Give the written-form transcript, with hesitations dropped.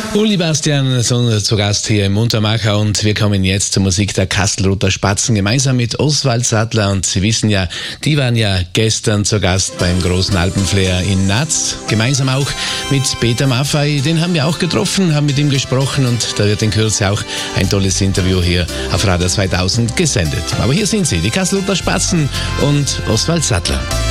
Uli Bastian zu Gast hier im Untermacher und wir kommen jetzt zur Musik der Kastelruther Spatzen gemeinsam mit Oswald Sattler und Sie wissen ja, die waren ja gestern zu Gast beim großen Alpenflair in Natz, gemeinsam auch mit Peter Maffay, den haben wir auch getroffen, haben mit ihm gesprochen und da wird in Kürze auch ein tolles Interview hier auf Radio 2000 gesendet. Aber hier sind sie, die Kastelruther Spatzen und Oswald Sattler.